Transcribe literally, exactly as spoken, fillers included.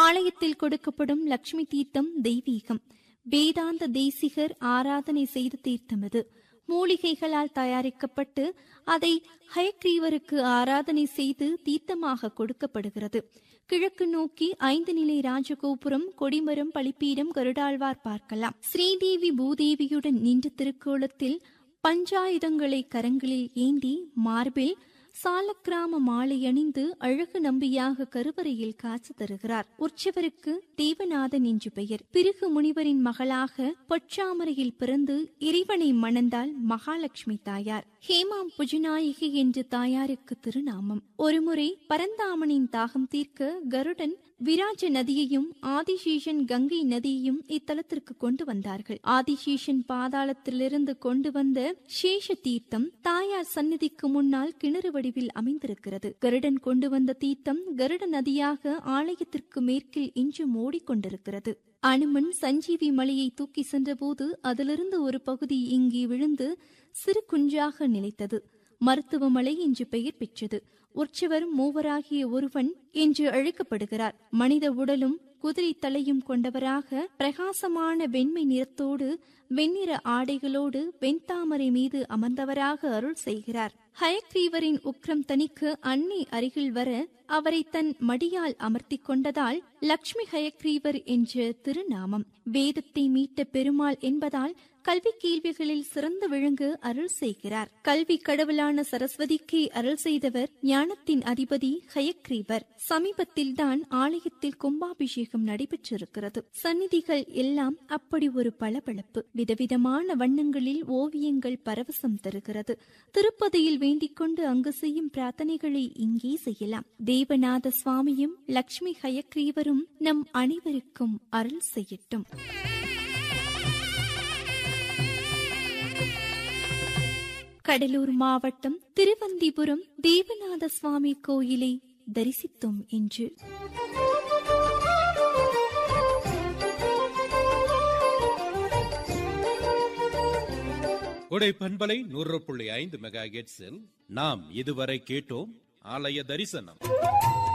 ஆலயத்தில் கொடுக்கப்படும் லட்சுமி தீர்த்தம் தெய்வீகம். வேதாந்த தேசிகர் ஆராதனை செய்த தீர்த்தம் இது. மூலிகைகளால் தயாரிக்கப்பட்டு அதை ஹயக்ரீவருக்கு ஆராதனை செய்து தீர்த்தமாக கொடுக்கப்படுகிறது. கிழக்கு நோக்கி ஐந்து நிலை ராஜகோபுரம், கொடிமரம், பலிப்பீடம், கருடாழ்வார் பார்க்கலாம். ஸ்ரீதேவி பூதேவியுடன் நின்ற திருக்கோலத்தில் பஞ்சாயுதங்களை கரங்களில் ஏந்தி மார்பில் சாலக்கிராம மாலை அணிந்து அழகு நம்பியாக கருவறையில் காட்சி தருகிறார். உற்சவருக்கு தேவநாதன் என்று பெயர். பிருகு முனிவரின் மகளாக பொற்றாமரையில் பிறந்து இறைவனை மணந்தாள் மகாலட்சுமி தாயார். ஹேமாம் புஜநாயகி என்று தாயாருக்கு திருநாமம். ஒருமுறை பரந்தாமனின் தாகம் தீர்க்க கருடன் விராஜ நதியையும் ஆதிசேஷன் கங்கை நதியையும் இத்தலத்திற்கு கொண்டு வந்தார்கள். ஆதிசேஷன் பாதாளத்திலிருந்து கொண்டு வந்த சேஷ தீர்த்தம் தாயார் சந்நிதிக்கு முன்னால் கிணறு வடிவில் அமைந்திருக்கிறது. கருடன் கொண்டு வந்த தீர்த்தம் கருட நதியாக ஆலயத்திற்கு மேற்கில் இன்றும் ஓடிக்கொண்டிருக்கிறது. அனுமன் சஞ்சீவி மலையை தூக்கி சென்றபோது அதிலிருந்து ஒரு பகுதி இங்கே விழுந்து சிறு குன்றாக நிலைத்தது. மருத்துவமலை என்று பெயர் பெற்றது. உற்சவர் மூவராகிய ஒருவன் என்று அழைக்கப்படுகிறார். மனித உடலும் குதிரை தலையும் கொண்டவராக பிரகாசமான வெண்மை நிறத்தோடு வெண்ணிற ஆடைகளோடு வெண்தாமரை மீது அமர்ந்தவராக அருள் செய்கிறார். ஹயக்ரீவரின் உக்ரம் தனிக்க அன்னை அருகில் வர அவரை தன் மடியால் அமர்த்தி கொண்டதால் லக்ஷ்மி ஹயக்ரீவர் என்ற திருநாமம். வேதத்தை மீட்ட பெருமாள் என்பதால் கல்வி கேள்விகளில் சிறந்து விளங்க அருள் செய்கிறார். கல்வி கடவுளான சரஸ்வதிக்கு அருள் செய்தவர் ஞானத்தின் அதிபதி ஹயக்ரீவர். சமீபத்தில்தான் ஆலயத்தில் கும்பாபிஷேகம் நடைபெற்றிருக்கிறது. சந்நிதிகள் எல்லாம் அப்படி ஒரு பளபளப்பு. விதவிதமான வண்ணங்களில் ஓவியங்கள் பரவசம் தருகிறது. திருப்பதியில் வேண்டிக் கொண்டு அங்கு செய்யும் பிரார்த்தனைகளை இங்கே செய்யலாம். தேவநாத சுவாமியும் லக்ஷ்மி ஹயக்ரீவரும் நம் அனைவருக்கும் அருள் செய்யட்டும். கடலூர் மாவட்டம் திருவந்திபுரம் தேவநாத சுவாமி கோயிலை தரிசித்தோம் என்று கொடை பண்பலை நூறு புள்ளி ஐந்து மெகா ஹெர்ட்ஸில் நாம் இதுவரை கேட்டோம் ஆலய தரிசனம்.